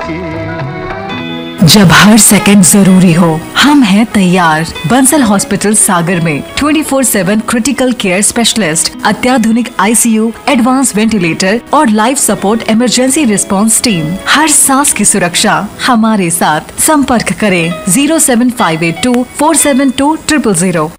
जब हर सेकंड जरूरी हो, हम हैं तैयार। बंसल हॉस्पिटल सागर में 24/7 क्रिटिकल केयर स्पेशलिस्ट, अत्याधुनिक ICU, एडवांस वेंटिलेटर और life support emergency response team. हर सांस की सुरक्षा हमारे साथ। संपर्क करें 07582 472 000।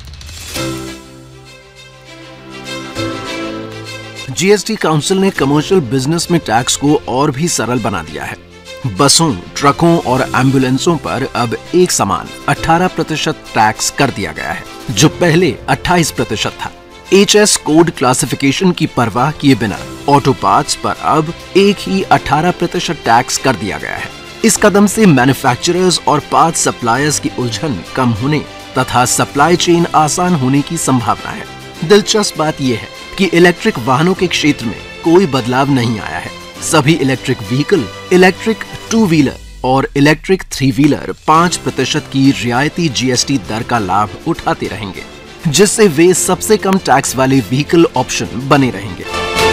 GST काउंसिल ने कमर्शियल बिजनेस में टैक्स को और भी सरल बना दिया है। बसों, ट्रकों और एम्बुलेंसों पर अब एक समान 18% टैक्स कर दिया गया है, जो पहले 28% था। HS कोड क्लासिफिकेशन की परवाह किए बिना ऑटो पार्ट्स पर अब एक ही 18% टैक्स कर दिया गया है। इस कदम से मैन्युफैक्चरर्स और पार्ट्स सप्लायर्स की उलझन कम होने तथा सप्लाई चेन आसान होने की संभावना है। दिलचस्प बात यह है कि इलेक्ट्रिक वाहनों के क्षेत्र में कोई बदलाव नहीं आया है। सभी इलेक्ट्रिक व्हीकल, इलेक्ट्रिक 2 व्हीलर और इलेक्ट्रिक 3 व्हीलर 5% की रियायती GST दर का लाभ उठाते रहेंगे, जिससे वे सबसे कम टैक्स वाले व्हीकल ऑप्शन बने रहेंगे।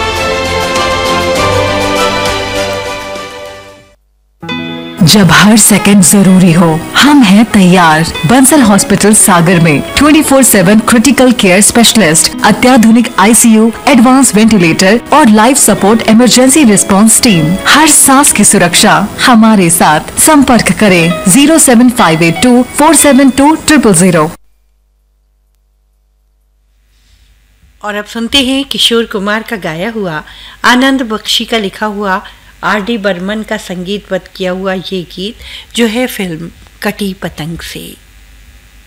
जब हर सेकंड जरूरी हो, हम हैं तैयार। बंसल हॉस्पिटल सागर में 24/7 क्रिटिकल केयर स्पेशलिस्ट, अत्याधुनिक ICU, एडवांस वेंटिलेटर और life support emergency response team. हर सांस की सुरक्षा हमारे साथ। संपर्क करें 07582 472 000। और अब सुनते हैं किशोर कुमार का गाया हुआ, आनंद बख्शी का लिखा हुआ, RD बर्मन का संगीतबद्ध किया हुआ ये गीत, जो है फिल्म कटी पतंग से।